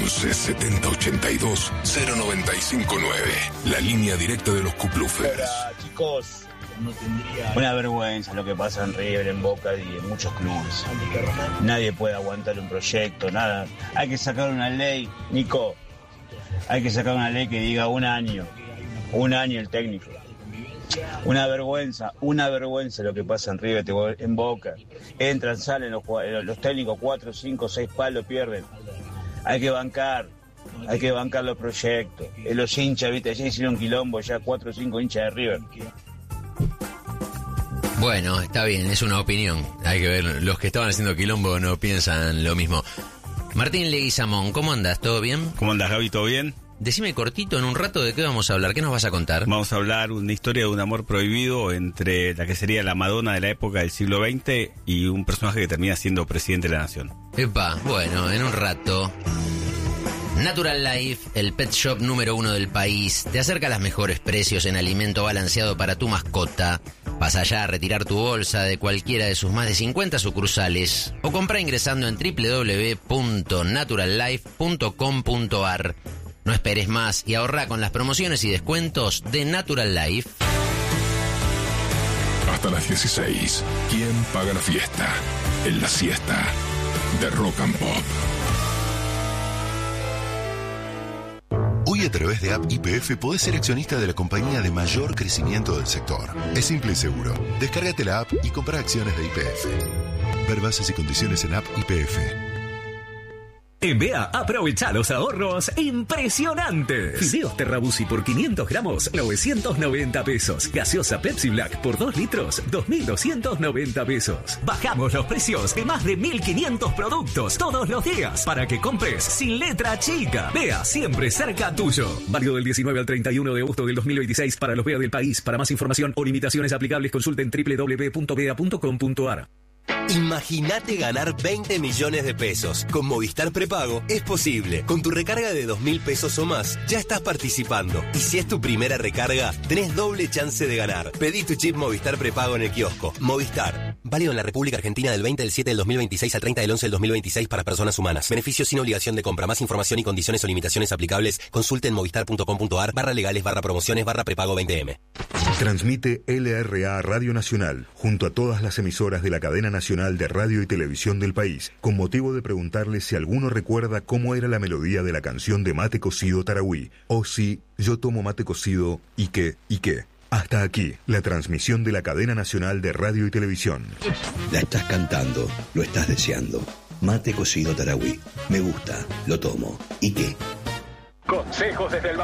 11 70 82 0959. La línea directa de los Cuplufers. Hola, chicos. Una vergüenza lo que pasa en River, en Boca y en muchos clubes. Nadie puede aguantar un proyecto, nada. Hay que sacar una ley, Nico. Hay que sacar una ley que diga un año el técnico. Una vergüenza lo que pasa en River, en Boca. Entran, salen los técnicos, 4, 5, 6 palos pierden. Hay que bancar los proyectos. Los hinchas, viste, ya hicieron quilombo, ya 4 o 5 hinchas de River. Bueno, está bien, es una opinión. Hay que ver, los que estaban haciendo quilombo no piensan lo mismo. Martín Leguizamón, ¿cómo andas? ¿Todo bien? ¿Cómo andas, Gaby? ¿Todo bien? Decime cortito, en un rato, ¿de qué vamos a hablar? ¿Qué nos vas a contar? Vamos a hablar una historia de un amor prohibido entre la que sería la Madonna de la época del siglo XX y un personaje que termina siendo presidente de la nación. Epa, bueno, en un rato. Natural Life, el pet shop número 1 del país, te acerca a los mejores precios en alimento balanceado para tu mascota. Pasa allá a retirar tu bolsa de cualquiera de sus más de 50 sucursales o compra ingresando en www.naturallife.com.ar. No esperes más y ahorra con las promociones y descuentos de Natural Life. Hasta las 16. ¿Quién paga la fiesta? En la siesta de Rock and Pop. Hoy a través de App YPF podés ser accionista de la compañía de mayor crecimiento del sector. Es simple y seguro. Descárgate la app y compra acciones de YPF. Ver bases y condiciones en App YPF. En BEA, aprovecha los ahorros impresionantes. Fideos Terrabusi por 500 gramos, 990 pesos. Gaseosa Pepsi Black por 2 litros, 2.290 pesos. Bajamos los precios de más de 1.500 productos todos los días para que compres sin letra chica. BEA, siempre cerca tuyo. Válido del 19 al 31 de agosto del 2026 para los BEA del país. Para más información o limitaciones aplicables, consulten www.bea.com.ar. Imagínate ganar 20 millones de pesos. Con Movistar Prepago es posible. Con tu recarga de 2.000 pesos o más, ya estás participando. Y si es tu primera recarga, tenés doble chance de ganar. Pedí tu chip Movistar Prepago en el kiosco. Movistar. Válido en la República Argentina del 20 del 7 del 2026 al 30 del 11 del 2026 para personas humanas. Beneficios sin obligación de compra. Más información y condiciones o limitaciones aplicables, consulte en movistar.com.ar/legales/prepago 20M. Transmite LRA Radio Nacional, junto a todas las emisoras de la cadena nacional de radio y televisión del país, con motivo de preguntarle si alguno recuerda cómo era la melodía de la canción de Mate Cocido Tarahui, o si yo tomo mate cocido y qué. Hasta aquí, la transmisión de la cadena nacional de radio y televisión. La estás cantando, lo estás deseando. Mate Cocido Tarahui. Me gusta, lo tomo. ¿Y qué? Consejos desde el